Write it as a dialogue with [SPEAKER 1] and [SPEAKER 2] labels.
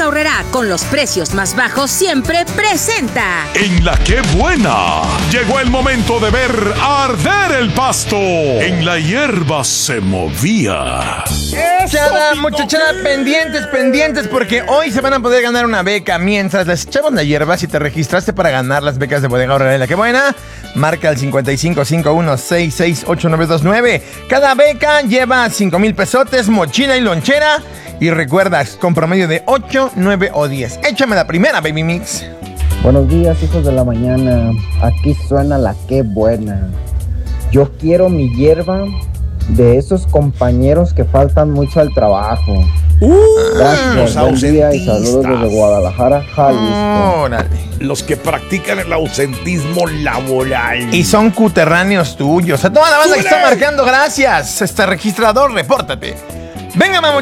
[SPEAKER 1] Aurrerá, con los precios más bajos siempre, presenta.
[SPEAKER 2] En La Qué Buena, llegó el momento de ver arder el pasto. En la hierba se movía.
[SPEAKER 3] Muchachada, pendientes, porque hoy se van a poder ganar una beca mientras les echamos la hierba. Si te registraste para ganar las becas de Bodega Aurrerá en La Qué Buena, marca el 5551668929. Cada beca lleva 5,000 pesotes, mochila y lonchera. Y recuerda, con promedio de 8, 9 o 10. Échame la primera, Baby Mix.
[SPEAKER 4] Buenos días, hijos de la mañana. Aquí suena La Qué Buena. Yo quiero mi hierba de esos compañeros que faltan mucho al trabajo. Gracias, buen día y saludos desde Guadalajara, Jalisco.
[SPEAKER 5] Los que practican el ausentismo laboral.
[SPEAKER 3] Y son cuterráneos tuyos. A toda la banda que está marcando, gracias. Registrador, repórtate. Venga, mamá.